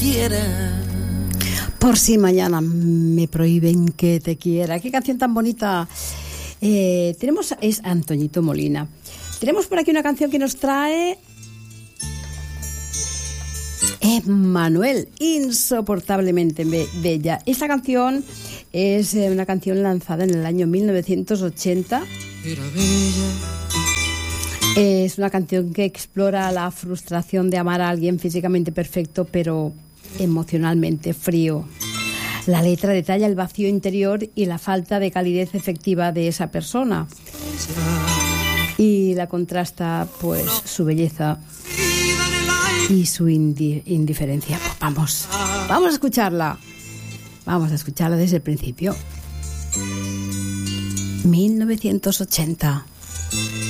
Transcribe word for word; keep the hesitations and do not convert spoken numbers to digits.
quiera. Por si mañana me prohíben que te quiera. Qué canción tan bonita. Eh, tenemos, es Antoñito Molina. Tenemos por aquí una canción que nos trae Emmanuel, Insoportablemente be- bella. Esta canción es eh, una canción lanzada en el año mil novecientos ochenta. Era bella. Es una canción que explora la frustración de amar a alguien físicamente perfecto, pero emocionalmente frío. La letra detalla el vacío interior y la falta de calidez efectiva de esa persona. Y la contrasta, pues, su belleza y su indi- indiferencia. Pues vamos, vamos a escucharla. Vamos a escucharla desde el principio. mil novecientos ochenta.